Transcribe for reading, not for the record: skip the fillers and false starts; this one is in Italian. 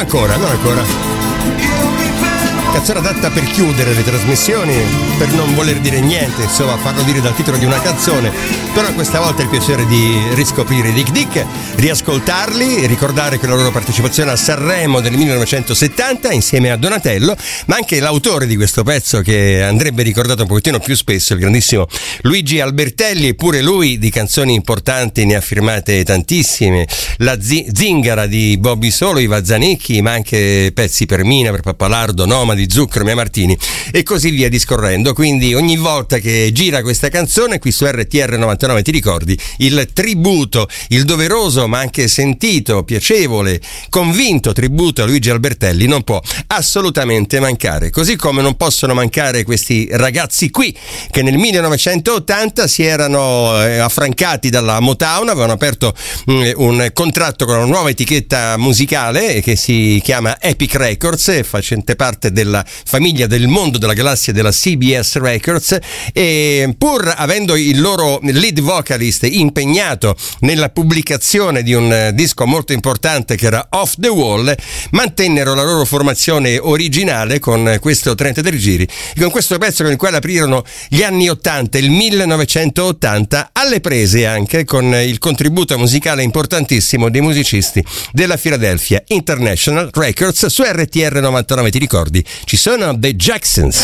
ancora. Canzone adatta per chiudere le trasmissioni, per non voler dire niente, insomma, farlo dire dal titolo di una canzone. Però questa volta è il piacere di riscoprire i Dick Dick, riascoltarli, ricordare che la loro partecipazione a Sanremo del 1970 insieme a Donatello, ma anche l'autore di questo pezzo che andrebbe ricordato un pochettino più spesso, il grandissimo Luigi Albertelli. Eppure lui di canzoni importanti ne ha firmate tantissime, la Zingara di Bobby Solo, i Vazzanicchi, ma anche pezzi per Mina, per Pappalardo, Nomadi, Zucchero, Mia Martini e così via discorrendo. Quindi ogni volta che gira questa canzone qui su RTR 99 ti ricordi il tributo, il doveroso ma anche sentito, piacevole, convinto tributo a Luigi Albertelli non può assolutamente mancare, così come non possono mancare questi ragazzi qui che nel 1980 si erano affrancati dalla Motown, avevano aperto un contratto con una nuova etichetta musicale che si chiama Epic Records, facente parte della famiglia del mondo della galassia della CBS Records, e pur avendo il loro lead vocalist impegnato nella pubblicazione di un disco molto importante che era Off the Wall, mantennero la loro formazione originale con questo 33 giri e con questo pezzo con il quale aprirono gli anni 80, il 1980, alle prese anche con il contributo musicale importantissimo dei musicisti della Philadelphia International Records. Su RTR 99 ti ricordi ci sono The Jacksons.